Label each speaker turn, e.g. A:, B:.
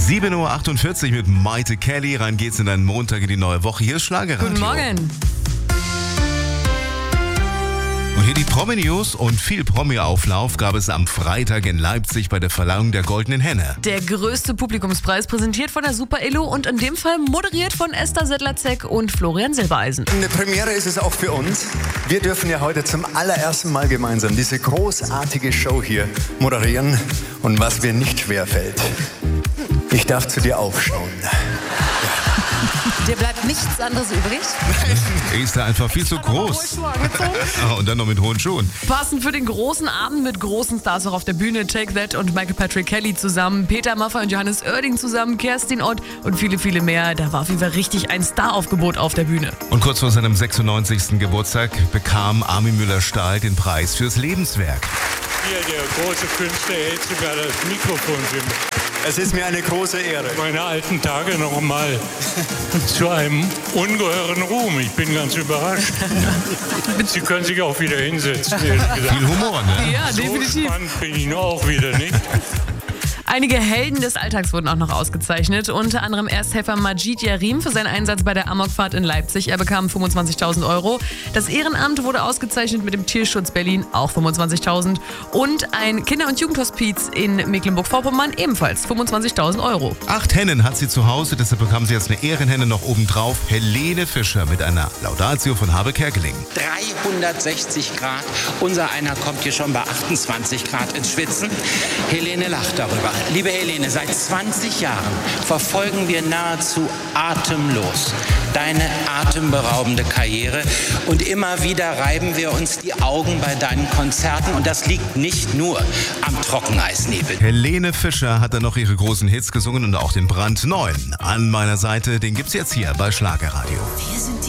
A: 7.48 Uhr mit Maite Kelly. Rein geht's in einen Montag in die neue Woche. Hier ist Schlagerradio.
B: Guten Morgen.
A: Und hier die Promi-News und viel Promi-Auflauf gab es am Freitag in Leipzig bei der Verleihung der Goldenen Henne.
B: Der größte Publikumspreis präsentiert von der Super Elo und in dem Fall moderiert von Esther Sedlacek und Florian Silbereisen.
C: Eine Premiere ist es auch für uns. Wir dürfen ja heute zum allerersten Mal gemeinsam diese großartige Show hier moderieren. Und was mir nicht schwerfällt, ich darf zu dir aufschauen.
D: Dir bleibt nichts anderes übrig.
A: Er ist da einfach viel zu groß. Und dann noch mit hohen Schuhen.
B: Passend für den großen Abend mit großen Stars auch auf der Bühne. Take That und Michael Patrick Kelly zusammen, Peter Maffay und Johannes Oerding zusammen, Kerstin Ott und viele, viele mehr. Da war auf jeden Fall richtig ein Staraufgebot auf der Bühne.
A: Und kurz vor seinem 96. Geburtstag bekam Armin Müller-Stahl den Preis fürs Lebenswerk.
E: Hier, der große Künstler hält sogar das Mikrofon für mich.
C: Es ist mir eine große Ehre.
E: Meine alten Tage noch mal zu einem ungeheuren Ruhm. Ich bin ganz überrascht. Sie können sich auch wieder hinsetzen, ehrlich gesagt.
A: Viel Humor, ne?
B: Ja,
E: So
B: definitiv.
E: spannend bin ich auch wieder nicht.
B: Einige Helden des Alltags wurden auch noch ausgezeichnet. Unter anderem Ersthelfer Majid Yarim für seinen Einsatz bei der Amokfahrt in Leipzig. Er bekam 25.000 €. Das Ehrenamt wurde ausgezeichnet mit dem Tierschutz Berlin, auch 25.000. Und ein Kinder- und Jugendhospiz in Mecklenburg-Vorpommern, ebenfalls 25.000 €.
A: 8 Hennen hat sie zu Hause, deshalb bekam sie jetzt eine Ehrenhenne noch obendrauf. Helene Fischer mit einer Laudatio von Habe Kerkeling.
F: 360 Grad. Unser einer kommt hier schon bei 28 Grad ins Schwitzen. Helene lacht darüber. Liebe Helene, seit 20 Jahren verfolgen wir nahezu atemlos deine atemberaubende Karriere und immer wieder reiben wir uns die Augen bei deinen Konzerten und das liegt nicht nur am Trockeneisnebel.
A: Helene Fischer hat dann noch ihre großen Hits gesungen und auch den brandneuen. An meiner Seite, den gibt's jetzt hier bei Schlagerradio.